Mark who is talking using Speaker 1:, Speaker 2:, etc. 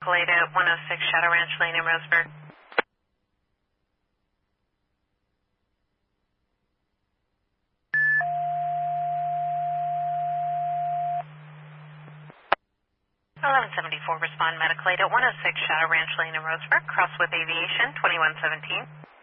Speaker 1: Medical Aid at 106 Shadow Ranch Lane in Roseburg. 1174, respond Medical Aid at 106 Shadow Ranch Lane in Roseburg, Crosswhip Aviation, 2117.